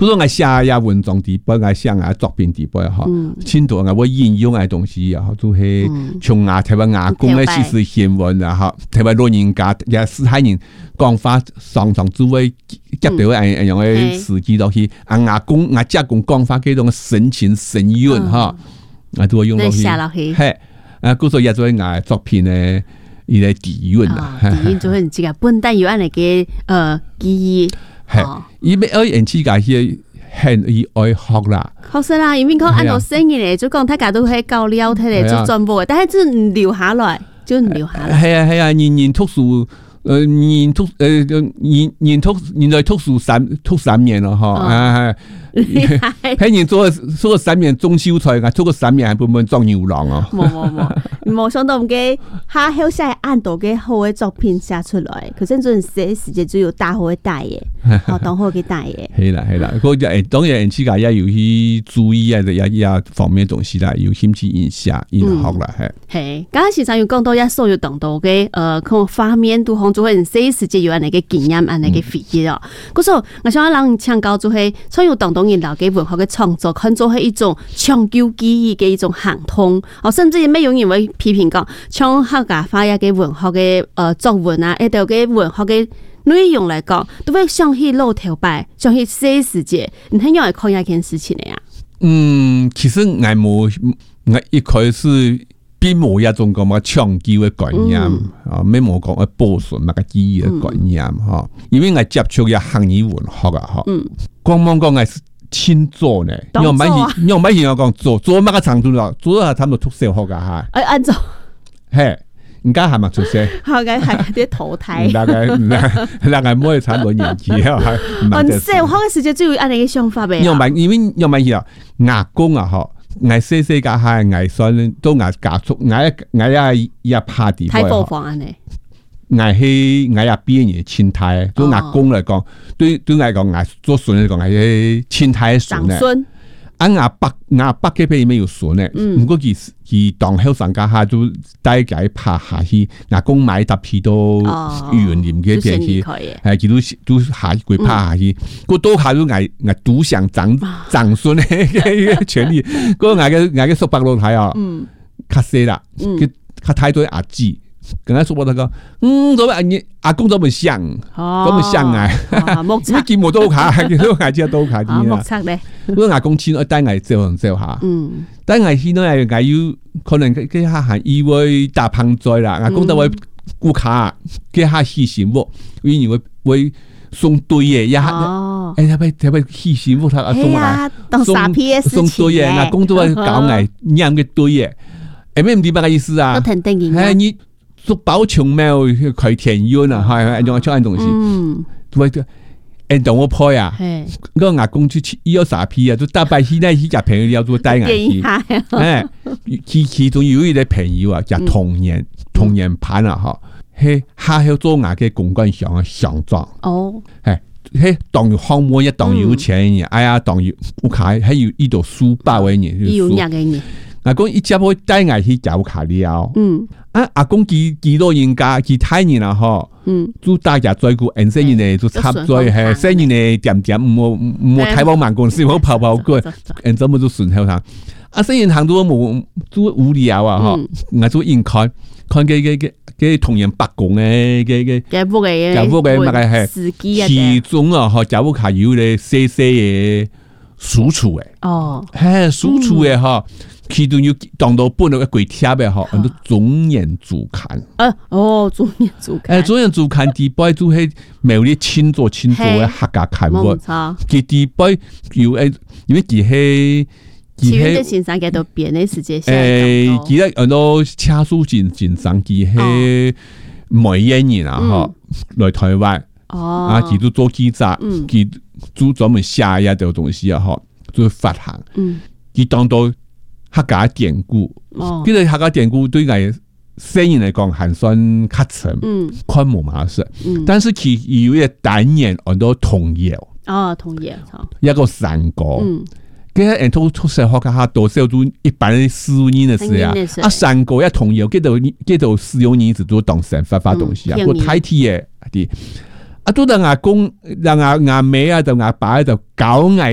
嗰種我寫呀文章底部，我寫呀作品底部哈，青島我引用嘅東西啊，都係從台灣亞公嘅歷史新聞啊，哈，台灣老人家也史太人講法常常只會接到樣嘅事蹟落去，亞公亞家公講法嗰種神情神韻哈，我都會用落去，係嗰種也做我作品嘅一個底蘊啊， 底蘊就係自己本身有安尼嘅記憶。 係，伊要愛人之間去很伊愛學啦。 確實啦，因為講按照生意嚟，就講大家都係教了睇嚟做進步嘅，但係就唔留下來，就唔留下來。係啊，年讀書，年在讀書三年咯，嗬。係年做3年中秋菜，我做個3年係本裝牛郎啊。 冇想到嘅下後寫按到嘅好嘅作品寫出來，佢真係寫時間只有大好嘅大嘢，當好嘅大嘢。 係啦，嗰個當然人自家也有去注意啊，也方面東西啦，有興趣影響學啦，係。 係，剛剛時常有講到一所有當到嘅佢方面都好做人寫時間有安尼嘅經驗，安尼嘅回憶咯。嗰時候我想讓請教就係所有當到人老嘅文學嘅創作，看作係一種長久記憶嘅一種行通，甚至咩有人會批評講，像客家話嘅文學嘅作文啊，一條嘅文學嘅內容嚟講，都會想起老頭擺，想起寫時節，你睇樣嚟看一件事情嚟啊？ 其實我一開始並冇一種咁嘅長久嘅概念，咩冇講嘅保存乜嘅記憶嘅概念，因為我接觸嘅客語文學啊，光芒講係親做呢，用乜嘢我講做乜嘅程度咯，做到差唔多出小學噶嚇。 按照係，而家係咪出聲？ 好嘅，係啲淘汰。 大概唔可以差唔多年紀啊。 按小學嘅時節就有按你嘅想法呗。 因為牙工啊，嗬，我細個係藝術都藝加速，我一拍地方。太過分啊！我係邊嘢青苔，對牙工嚟講，對我嚟講，牙做筍嚟講係青苔筍咧。牙北嘅邊沒有筍咧，唔過佢當後上家下都帶佢拍下去，牙工買搭皮都園林嘅邊去，係佢都下佢拍下去，個多下都我獨享長筍嘅權利，個我嘅叔伯老太啊，卡死啦，佢太多牙齒。跟他說我講，阿公都唔像，都唔像啊！你見冇刀卡，見到牙齒刀卡啲目測咧， 嗰阿公錢我帶牙照下，帶牙錢都係牙要可能佢下係以為大胖仔啦，阿公都會顧卡，佢下細心喎，因為會送對嘅，一下睇咪細心喎，他送牙送對嘅，阿公都會搞牙啱嘅對嘅，咩唔知乜嘅意思啊？係你。做包長苗佢田園啊，係用出樣東西，喂，當我派啊，嗰個牙公去要啥批啊，都大白起呢，起隻朋友要做帶牙批，其中有一個朋友啊，叫童年盤啊，嗬，係下做牙嘅公關上啊上裝，係當項目一當有錢嘅，哎呀，當有屋企還有一度書包嘅嘢， 有廿個嘢。 阿公一接開帶牙去搞卡了，阿公幾多人家幾太年啦嗬，做大家在顧，人生人哋做插在係，生人哋點冇睇望慢公司，冇跑過，人怎麼做順口上？生人行到冇做無聊啊嗬，我做應看嘅同人白講嘅屋嘅係其中啊嗬，就屋企有咧細嘅書處嘅，係書處嘅嗬。其中要當到本來嘅鬼貼嘅嗬，很多中年主刊。 中年主刊。 中年主刊第八就係每啲親做嘅客家刊物。佢第八有因為佢係先生嘅都變嘅時間。 佢咧很多車書先生佢係每一年啊嗬來台灣。佢都做記者，佢做專門寫一啲東西啊嗬，做發行。佢當到。客家典故，其實客家典故對我生人嚟講還算較沉，看冇乜事。但是佢有一個單元很多童謠， 童謠， 一個山歌，佢喺人都出世學家多少都一般4、5年嘅事啊，山歌一童謠，佢就4、5年就都當成發東西啊，個太鐵嘅啲，都讓阿公讓阿妹啊，就阿爸就搞藝。